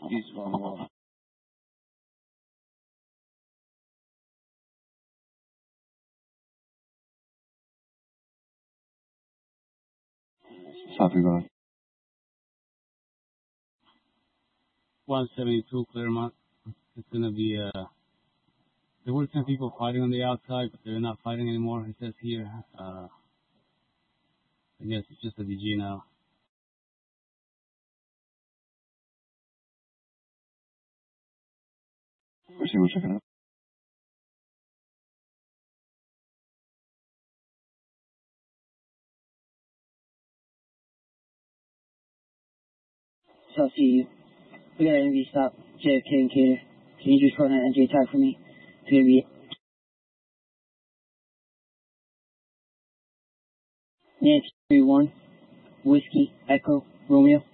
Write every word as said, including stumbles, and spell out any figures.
East one one. Copy, go. one seventy-two Claremont. It's going to be, uh, there were some people fighting on the outside, but they're not fighting anymore, it says here. Uh, I guess it's just a D G now. Proceed, we'll check it out. So I'll see you. We got an N V stop, J F K and Cater. Can you just run an N J tag for me? It's going to be Nancy three one, Whiskey, Echo, Romeo.